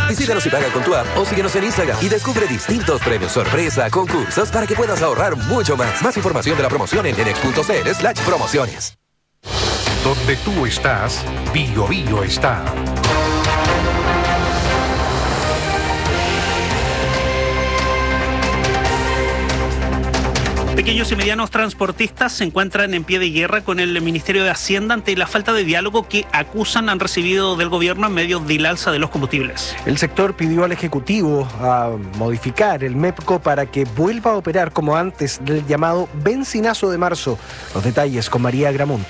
Visítanos y paga con tu app o síguenos en Instagram y descubre distintos premios sorpresa, concursos para que puedas ahorrar mucho más. Más información de la promoción en enex.cl/promociones. Donde tú estás, Bio Bio está. Pequeños y medianos transportistas se encuentran en pie de guerra con el Ministerio de Hacienda ante la falta de diálogo que acusan han recibido del gobierno en medio del alza de los combustibles. El sector pidió al Ejecutivo a modificar el MEPCO para que vuelva a operar como antes del llamado benzinazo de marzo. Los detalles con María Gramunt.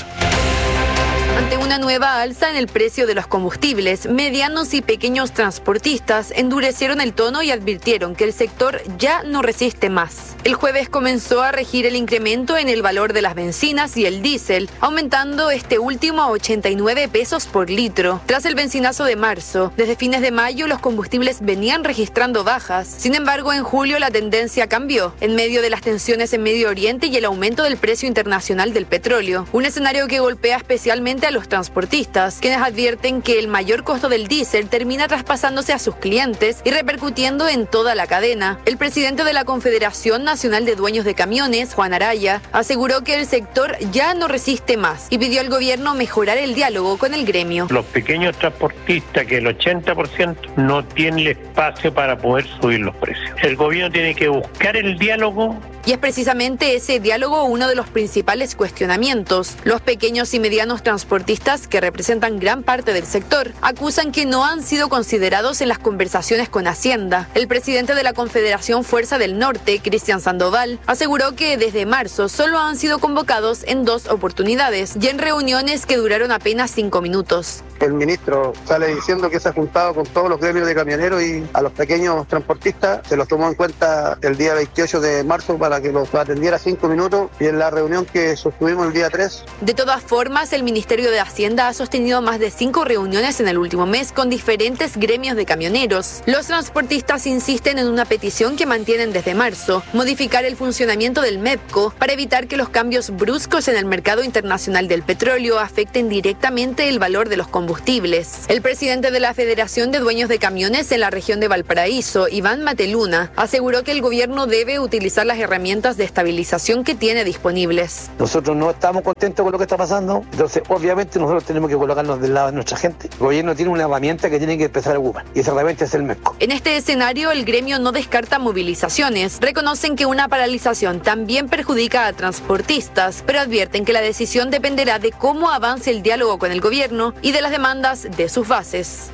Ante una nueva alza en el precio de los combustibles, medianos y pequeños transportistas endurecieron el tono y advirtieron que el sector ya no resiste más. El jueves comenzó a regir el incremento en el valor de las bencinas y el diésel, aumentando este último a 89 pesos por litro. Tras el benzinazo de marzo, desde fines de mayo los combustibles venían registrando bajas. Sin embargo, en julio la tendencia cambió, en medio de las tensiones en Medio Oriente y el aumento del precio internacional del petróleo. Un escenario que golpea especialmente a los transportistas, quienes advierten que el mayor costo del diésel termina traspasándose a sus clientes y repercutiendo en toda la cadena. El presidente de la Confederación Nacional de Dueños de Camiones, Juan Araya, aseguró que el sector ya no resiste más y pidió al gobierno mejorar el diálogo con el gremio. Los pequeños transportistas, que el 80% no tienen el espacio para poder subir los precios. El gobierno tiene que buscar el diálogo. Y es precisamente ese diálogo uno de los principales cuestionamientos. Los pequeños y medianos transportistas, que representan gran parte del sector, acusan que no han sido considerados en las conversaciones con Hacienda. El presidente de la Confederación Fuerza del Norte, Cristian Sandoval, aseguró que desde marzo solo han sido convocados en 2 oportunidades y en reuniones que duraron apenas 5 minutos. El ministro sale diciendo que se ha juntado con todos los gremios de camioneros y a los pequeños transportistas se los tomó en cuenta el día 28 de marzo para que los atendiera 5 minutos y en la reunión que sostuvimos el día 3. De todas formas, el Ministerio de Hacienda ha sostenido más de 5 reuniones en el último mes con diferentes gremios de camioneros. Los transportistas insisten en una petición que mantienen desde marzo: modificar el funcionamiento del MEPCO para evitar que los cambios bruscos en el mercado internacional del petróleo afecten directamente el valor de los combustibles. El presidente de la Federación de Dueños de Camiones en la región de Valparaíso, Iván Mateluna, aseguró que el gobierno debe utilizar las herramientas de estabilización que tiene disponibles. Nosotros no estamos contentos con lo que está pasando, entonces obviamente nosotros tenemos que colocarnos del lado de nuestra gente. El gobierno tiene una herramienta que tiene que empezar a ocupar y esa herramienta es el MEPCO. En este escenario, el gremio no descarta movilizaciones. Reconocen que una paralización también perjudica a transportistas, pero advierten que la decisión dependerá de cómo avance el diálogo con el gobierno y de las demandas de sus bases.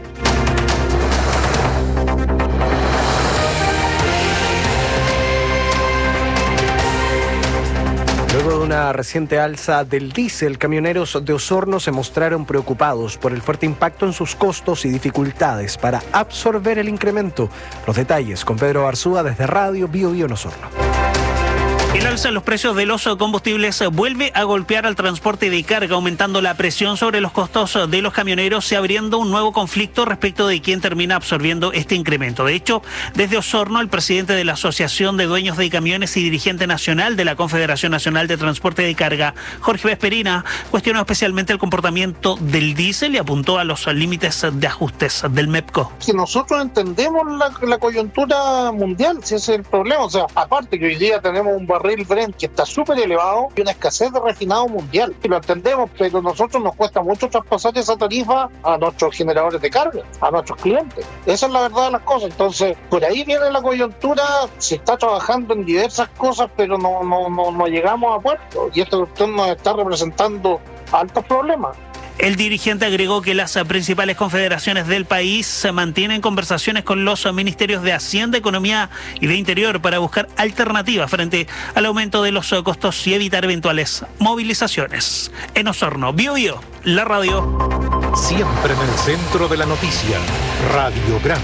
Luego de una reciente alza del diésel, camioneros de Osorno se mostraron preocupados por el fuerte impacto en sus costos y dificultades para absorber el incremento. Los detalles con Pedro Arzúa desde Radio Bio Bio en Osorno. El alza en los precios de los combustibles vuelve a golpear al transporte de carga, aumentando la presión sobre los costos de los camioneros y abriendo un nuevo conflicto respecto de quién termina absorbiendo este incremento. De hecho, desde Osorno, el presidente de la Asociación de Dueños de Camiones y dirigente nacional de la Confederación Nacional de Transporte de Carga, Jorge Vesperina, cuestionó especialmente el comportamiento del diésel y apuntó a los límites de ajustes del MEPCO. Si nosotros entendemos la coyuntura mundial, si ese es el problema, o sea, aparte que hoy día tenemos un barril Brent que está súper elevado y una escasez de refinado mundial. Y lo entendemos, pero a nosotros nos cuesta mucho traspasar esa tarifa a nuestros generadores de carga, a nuestros clientes. Esa es la verdad de las cosas. Entonces, por ahí viene la coyuntura, se está trabajando en diversas cosas, pero no llegamos a puerto. Y esta cuestión nos está representando altos problemas. El dirigente agregó que las principales confederaciones del país mantienen conversaciones con los ministerios de Hacienda, Economía y de Interior para buscar alternativas frente al aumento de los costos y evitar eventuales movilizaciones. En Osorno, Bio Bio, la radio. Siempre en el centro de la noticia, Radiograma.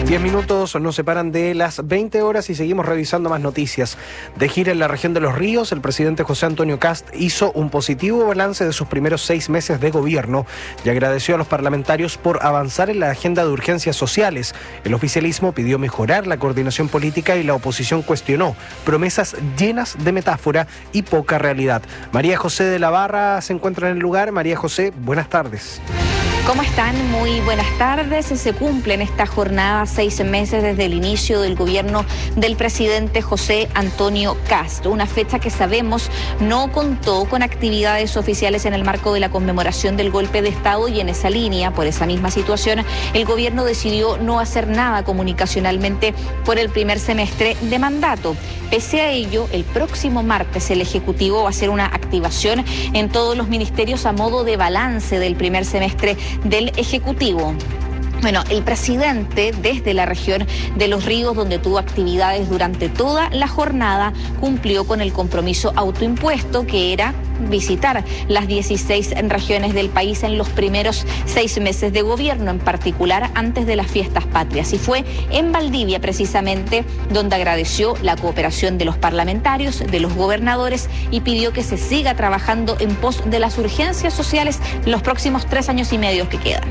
10 minutos nos separan de las 20 horas y seguimos revisando más noticias. De gira en la región de Los Ríos, el presidente José Antonio Kast hizo un positivo balance de sus primeros 6 meses de gobierno y agradeció a los parlamentarios por avanzar en la agenda de urgencias sociales. El oficialismo pidió mejorar la coordinación política y la oposición cuestionó promesas llenas de metáfora y poca realidad. María José de la Barra se encuentra en el lugar. María José, buenas tardes. ¿Cómo están? Muy buenas tardes. Se cumplen esta jornada 6 meses desde el inicio del gobierno del presidente José Antonio Kast, una fecha que sabemos no contó con actividades oficiales en el marco de la conmemoración del golpe de Estado, y en esa línea, por esa misma situación, el gobierno decidió no hacer nada comunicacionalmente por el primer semestre de mandato. Pese a ello, el próximo martes el Ejecutivo va a hacer una activación en todos los ministerios a modo de balance del primer semestre del Ejecutivo. Bueno, el presidente desde la región de Los Ríos, donde tuvo actividades durante toda la jornada, cumplió con el compromiso autoimpuesto, que era visitar las 16 regiones del país en los primeros 6 meses de gobierno, en particular antes de las fiestas patrias. Y fue en Valdivia, precisamente, donde agradeció la cooperación de los parlamentarios, de los gobernadores, y pidió que se siga trabajando en pos de las urgencias sociales los próximos 3 años y medio que quedan.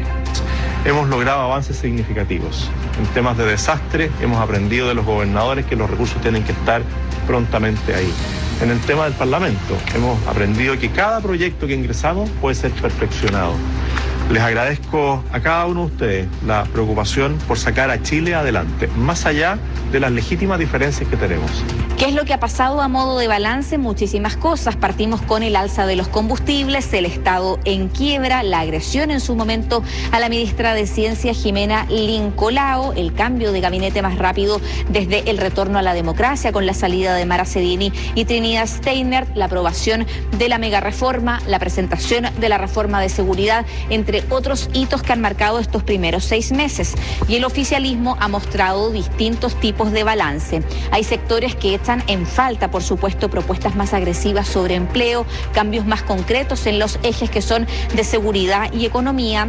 Hemos logrado avances significativos. En temas de desastre hemos aprendido de los gobernadores que los recursos tienen que estar prontamente ahí. En el tema del Parlamento hemos aprendido que cada proyecto que ingresamos puede ser perfeccionado. Les agradezco a cada uno de ustedes la preocupación por sacar a Chile adelante, más allá de las legítimas diferencias que tenemos. ¿Qué es lo que ha pasado a modo de balance? Muchísimas cosas. Partimos con el alza de los combustibles, el Estado en quiebra, la agresión en su momento a la ministra de Ciencia, Jimena Lincolao, el cambio de gabinete más rápido desde el retorno a la democracia con la salida de Mara Cedini y Trinidad Steiner, la aprobación de la megareforma, la presentación de la reforma de seguridad, entre otros hitos que han marcado estos primeros 6 meses. Y el oficialismo ha mostrado distintos tipos de balance. Hay sectores que echan en falta, por supuesto, propuestas más agresivas sobre empleo, cambios más concretos en los ejes que son de seguridad y economía.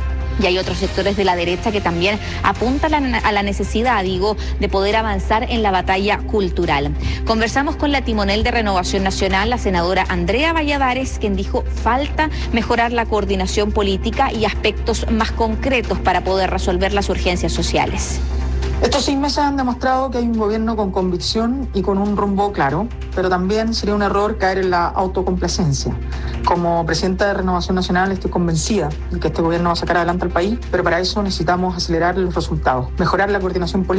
Y hay otros sectores de la derecha que también apuntan a la necesidad, de poder avanzar en la batalla cultural. Conversamos con la timonel de Renovación Nacional, la senadora Andrea Valladares, quien dijo falta mejorar la coordinación política y aspectos más concretos para poder resolver las urgencias sociales. Estos 6 meses han demostrado que hay un gobierno con convicción y con un rumbo claro, pero también sería un error caer en la autocomplacencia. Como presidenta de Renovación Nacional estoy convencida de que este gobierno va a sacar adelante al país, pero para eso necesitamos acelerar los resultados, mejorar la coordinación política